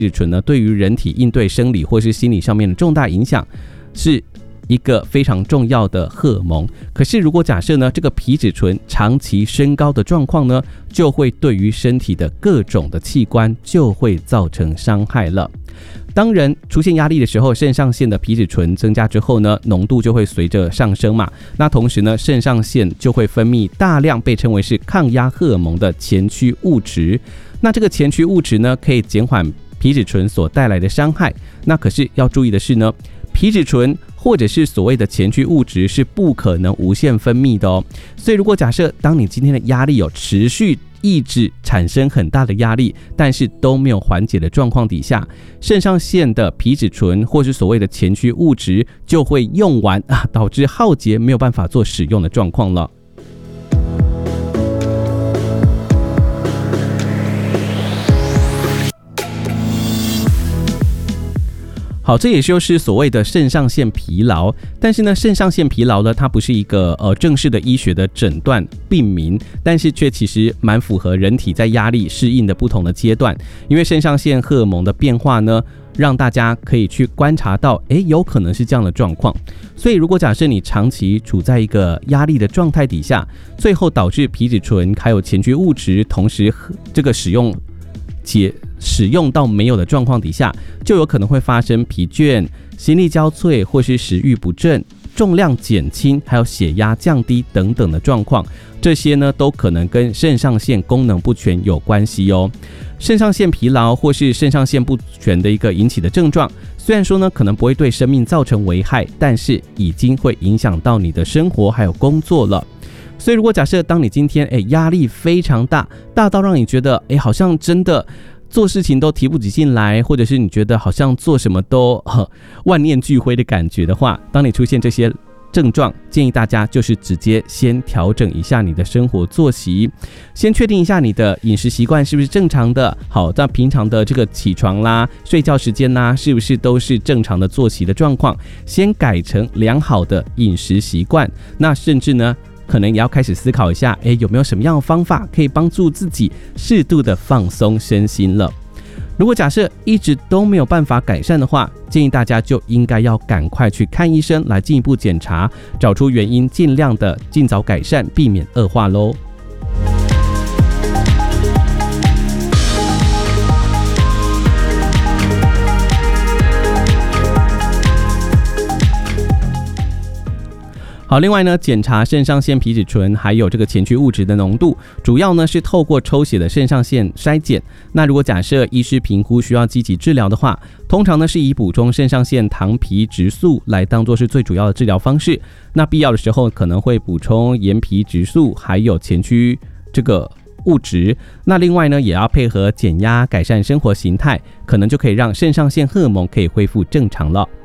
质醇呢，对于人体应对生理或是心理上面的重大影响，是一个非常重要的荷尔蒙。可是如果假设呢，这个皮质醇长期升高的状况呢，就会对于身体的各种的器官就会造成伤害了。当人出现压力的时候，肾上腺的皮质醇增加之后呢，浓度就会随着上升嘛。那同时呢，肾上腺就会分泌大量被称为是抗压荷尔蒙的前驱物质。那这个前驱物质呢，可以减缓皮质醇所带来的伤害。那可是要注意的是呢，皮质醇或者是所谓的前驱物质是不可能无限分泌的哦。所以如果假设当你今天的压力有持续抑制产生很大的压力，但是都没有缓解的状况底下，肾上腺的皮质醇或是所谓的前驱物质就会用完导致耗竭，没有办法做使用的状况了。好，这也就是所谓的肾上腺疲劳。但是呢，肾上腺疲劳呢，它不是一个正式的医学的诊断病名，但是却其实蛮符合人体在压力适应的不同的阶段。因为肾上腺荷尔蒙的变化呢，让大家可以去观察到，有可能是这样的状况。所以如果假设你长期处在一个压力的状态底下，最后导致皮质醇还有前驱物质同时这个使用到没有的状况底下，就有可能会发生疲倦、心力交瘁或是食欲不振、重量减轻还有血压降低等等的状况。这些呢都可能跟肾上腺功能不全有关系哦。肾上腺疲劳或是肾上腺不全的一个引起的症状，虽然说呢可能不会对生命造成危害，但是已经会影响到你的生活还有工作了。所以如果假设当你今天压力非常大，大到让你觉得好像真的做事情都提不起劲来，或者是你觉得好像做什么都万念俱灰的感觉的话，当你出现这些症状，建议大家就是直接先调整一下你的生活作息，先确定一下你的饮食习惯是不是正常的。好，那平常的这个起床啦、睡觉时间啦，是不是都是正常的作息的状况，先改成良好的饮食习惯。那甚至呢，可能也要开始思考一下，有没有什么样的方法可以帮助自己适度的放松身心了。如果假设一直都没有办法改善的话，建议大家就应该要赶快去看医生来进一步检查，找出原因，尽量的尽早改善，避免恶化咯。好，另外呢，检查肾上腺皮质醇还有这个前驱物质的浓度，主要呢是透过抽血的肾上腺筛检。那如果假设医师评估需要积极治疗的话，通常呢是以补充肾上腺糖皮质素来当作是最主要的治疗方式。那必要的时候可能会补充盐皮质素还有前驱这个物质。那另外呢，也要配合减压，改善生活形态，可能就可以让肾上腺荷尔蒙可以恢复正常了。